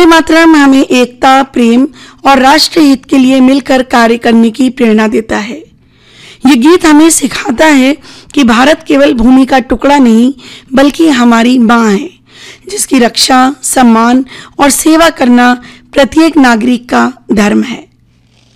मातरम हमें एकता, प्रेम और राष्ट्र हित के लिए मिलकर कार्य करने की प्रेरणा देता है। ये गीत हमें सिखाता है कि भारत केवल भूमि का टुकड़ा नहीं बल्कि हमारी माँ है, जिसकी रक्षा, सम्मान और सेवा करना प्रत्येक नागरिक का धर्म है।